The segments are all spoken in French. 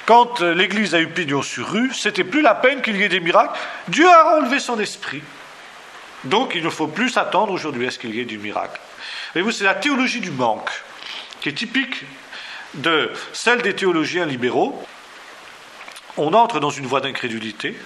quand l'Église a eu pignon sur rue, c'était plus la peine qu'il y ait des miracles. Dieu a enlevé son esprit. Donc il ne faut plus s'attendre aujourd'hui à ce qu'il y ait du miracle. Voyez-vous, c'est la théologie du manque, qui est typique de celle des théologiens libéraux. On entre dans une voie d'incrédulité,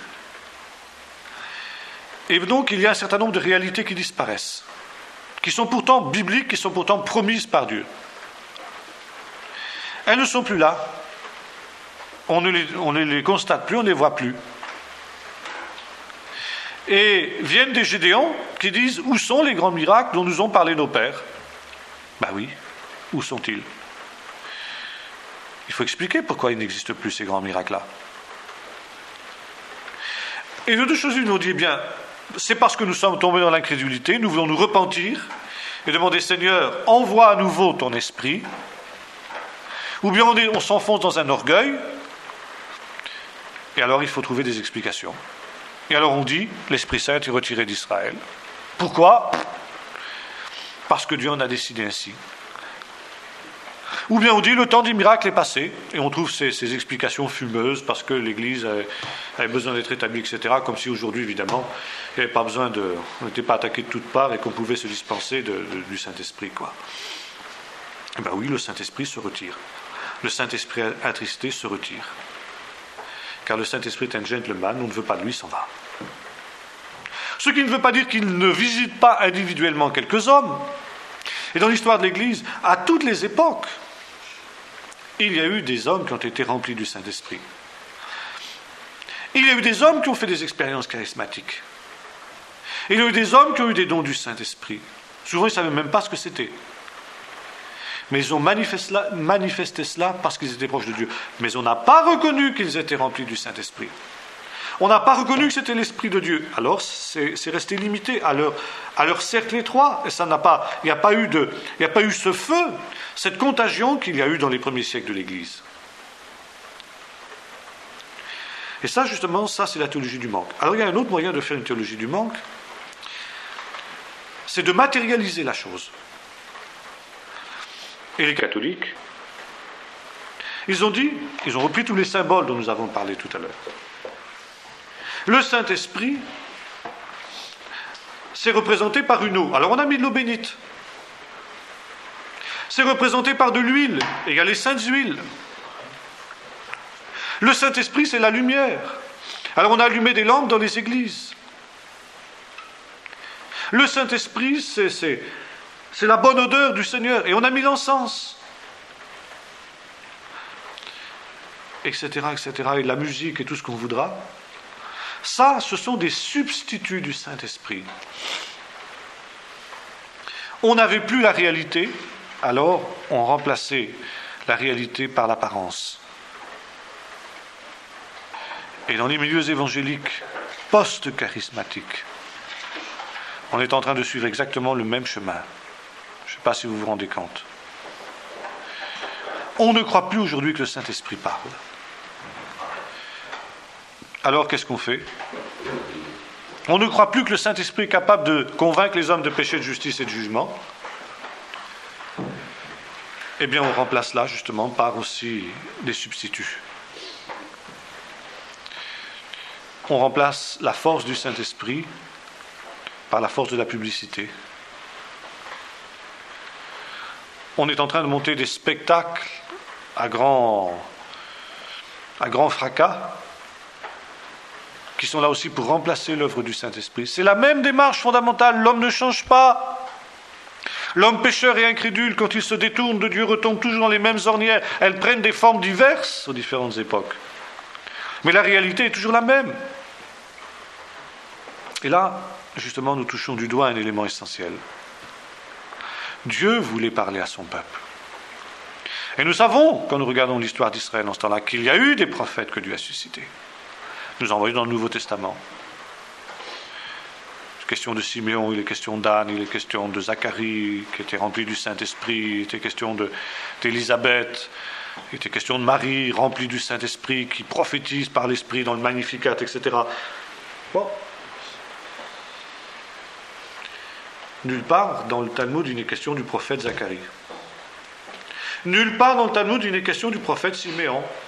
et donc il y a un certain nombre de réalités qui disparaissent, qui sont pourtant bibliques, qui sont pourtant promises par Dieu. Elles ne sont plus là. On ne les constate plus, on ne les voit plus. Et viennent des Gédéons qui disent: où sont les grands miracles dont nous ont parlé nos pères? Ben oui, où sont-ils? Il faut expliquer pourquoi il n'existe plus ces grands miracles-là. Et de deux choses, ils nous ont dit: eh bien, c'est parce que nous sommes tombés dans l'incrédulité, nous voulons nous repentir et demander: Seigneur, envoie à nouveau ton esprit. Ou bien on s'enfonce dans un orgueil, et alors il faut trouver des explications. Et alors on dit: l'Esprit Saint est retiré d'Israël. Pourquoi? Parce que Dieu en a décidé ainsi. Ou bien on dit: le temps des miracles est passé, et on trouve ces explications fumeuses, parce que l'Église avait besoin d'être établie, etc., comme si aujourd'hui, évidemment, il n'y avait pas besoin on n'était pas attaqué de toutes parts et qu'on pouvait se dispenser du Saint-Esprit, quoi. Eh bien oui, le Saint-Esprit se retire. Le Saint-Esprit attristé se retire. Car le Saint-Esprit est un gentleman, on ne veut pas de lui, il s'en va. Ce qui ne veut pas dire qu'il ne visite pas individuellement quelques hommes. Et dans l'histoire de l'Église, à toutes les époques, il y a eu des hommes qui ont été remplis du Saint-Esprit. Il y a eu des hommes qui ont fait des expériences charismatiques. Il y a eu des hommes qui ont eu des dons du Saint-Esprit. Souvent, ils ne savaient même pas ce que c'était. Mais ils ont manifesté cela parce qu'ils étaient proches de Dieu. Mais on n'a pas reconnu qu'ils étaient remplis du Saint-Esprit. On n'a pas reconnu que c'était l'Esprit de Dieu. Alors, c'est resté limité à leur cercle étroit. Et il n'y a pas eu ce feu, cette contagion qu'il y a eu dans les premiers siècles de l'Église. Et ça, justement, c'est la théologie du manque. Alors, il y a un autre moyen de faire une théologie du manque, c'est de matérialiser la chose. Et les catholiques, ils ont repris tous les symboles dont nous avons parlé tout à l'heure. Le Saint-Esprit, c'est représenté par une eau. Alors on a mis de l'eau bénite. C'est représenté par de l'huile, et il y a les saintes huiles. Le Saint-Esprit, c'est la lumière. Alors on a allumé des lampes dans les églises. Le Saint-Esprit, c'est la bonne odeur du Seigneur. Et on a mis l'encens. Etc., etc. Et la musique et tout ce qu'on voudra. Ça, ce sont des substituts du Saint-Esprit. On n'avait plus la réalité, alors on remplaçait la réalité par l'apparence. Et dans les milieux évangéliques post-charismatiques, on est en train de suivre exactement le même chemin. Je ne sais pas si vous vous rendez compte. On ne croit plus aujourd'hui que le Saint-Esprit parle. Alors qu'est-ce qu'on fait? On ne croit plus que le Saint-Esprit est capable de convaincre les hommes de péché, de justice et de jugement. Eh bien, on remplace là, justement, par aussi des substituts. On remplace la force du Saint-Esprit par la force de la publicité. On est en train de monter des spectacles à grand fracas, qui sont là aussi pour remplacer l'œuvre du Saint-Esprit. C'est la même démarche fondamentale. L'homme ne change pas. L'homme pécheur et incrédule, quand il se détourne de Dieu, retombe toujours dans les mêmes ornières. Elles prennent des formes diverses aux différentes époques. Mais la réalité est toujours la même. Et là, justement, nous touchons du doigt un élément essentiel. Dieu voulait parler à son peuple. Et nous savons, quand nous regardons l'histoire d'Israël en ce temps-là, qu'il y a eu des prophètes que Dieu a suscités. Nous en voyons dans le Nouveau Testament. Il est question de Siméon, il est question d'Anne, il est question de Zacharie, qui était rempli du Saint-Esprit, il était question d'Élisabeth, il était question de Marie, remplie du Saint-Esprit, qui prophétise par l'Esprit dans le Magnificat, etc. Bon. Nulle part dans le Talmud il n'est question du prophète Zacharie. Nulle part dans le Talmud il n'est question du prophète Siméon.